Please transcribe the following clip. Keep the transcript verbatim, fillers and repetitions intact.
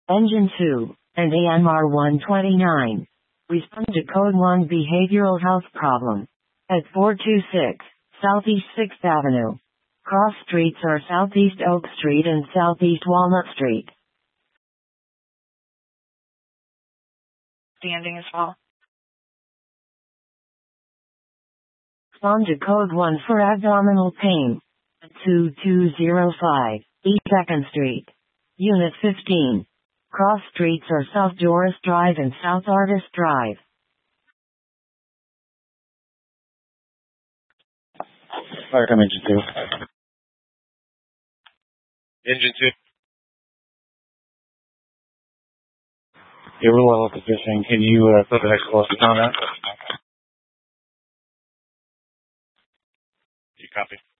Engine two, and A M R one twenty-nine. Respond to Code one behavioral health problem. At four two six, Southeast sixth Avenue. Cross streets are Southeast Oak Street and Southeast Walnut Street. Standing as well. Respond to Code one for abdominal pain. At two two zero five, East second Street. Unit fifteen. Cross streets are South Doris Drive and South Artist Drive. Fire come engine two. Engine two. Yeah, we're well up position. Can you uh, put the next closest on that? You copy?